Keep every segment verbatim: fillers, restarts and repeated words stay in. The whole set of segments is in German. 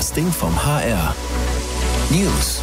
Das Ding vom H R. News.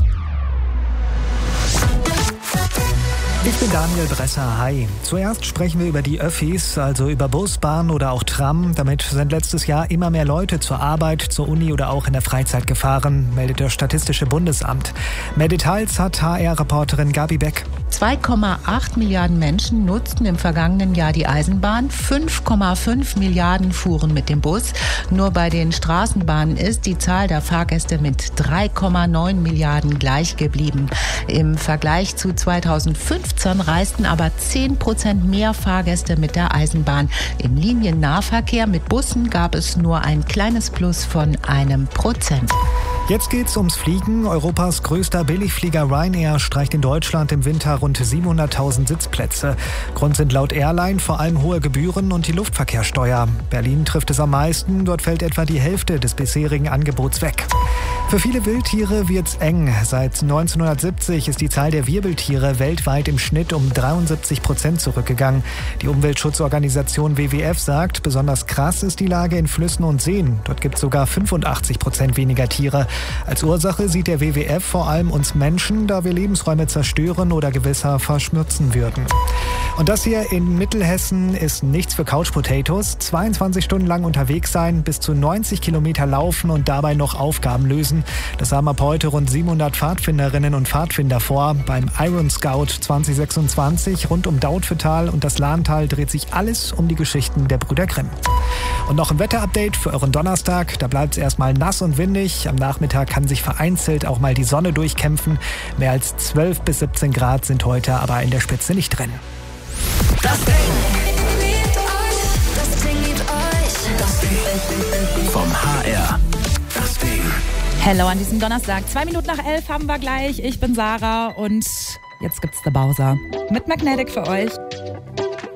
Ich bin Daniel Bresser, hi. Zuerst sprechen wir über die Öffis, also über Bus, Bahn oder auch Tram. Damit sind letztes Jahr immer mehr Leute zur Arbeit, zur Uni oder auch in der Freizeit gefahren, meldet das Statistische Bundesamt. Mehr Details hat H R-Reporterin Gabi Beck. zwei Komma acht Milliarden Menschen nutzten im vergangenen Jahr die Eisenbahn, fünf Komma fünf Milliarden fuhren mit dem Bus. Nur bei den Straßenbahnen ist die Zahl der Fahrgäste mit drei Komma neun Milliarden gleich geblieben. Im Vergleich zu zweitausendfünfzehn reisten aber zehn Prozent mehr Fahrgäste mit der Eisenbahn. Im Liniennahverkehr mit Bussen gab es nur ein kleines Plus von einem Prozent. Jetzt geht's ums Fliegen. Europas größter Billigflieger Ryanair streicht in Deutschland im Winter rund siebenhunderttausend Sitzplätze. Grund sind laut Airline vor allem hohe Gebühren und die Luftverkehrssteuer. Berlin trifft es am meisten. Dort fällt etwa die Hälfte des bisherigen Angebots weg. Für viele Wildtiere wird's eng. Seit neunzehnhundertsiebzig ist die Zahl der Wirbeltiere weltweit im Schnitt um dreiundsiebzig Prozent zurückgegangen. Die Umweltschutzorganisation W W F sagt, besonders krass ist die Lage in Flüssen und Seen. Dort gibt es sogar fünfundachtzig Prozent weniger Tiere. Als Ursache sieht der W W F vor allem uns Menschen, da wir Lebensräume zerstören oder Gewässer verschmutzen würden. Und das hier in Mittelhessen ist nichts für Couch Potatoes. zweiundzwanzig Stunden lang unterwegs sein, bis zu neunzig Kilometer laufen und dabei noch Aufgaben lösen. Das haben ab heute rund siebenhundert Pfadfinderinnen und Pfadfinder vor. Beim Iron Scout zwanzig sechsundzwanzig rund um Dautphetal und das Lahntal dreht sich alles um die Geschichten der Brüder Grimm. Und noch ein Wetterupdate für euren Donnerstag. Da bleibt es erstmal nass und windig. Am Nachmittag kann sich vereinzelt auch mal die Sonne durchkämpfen. Mehr als zwölf bis siebzehn Grad sind heute aber in der Spitze nicht drin. Das Ding. Das Ding liebt euch. Das Ding vom H R. Das Ding. Hello an diesem Donnerstag. Zwei Minuten nach elf haben wir gleich. Ich bin Sarah und jetzt gibt's The Bowser mit Magnetic für euch.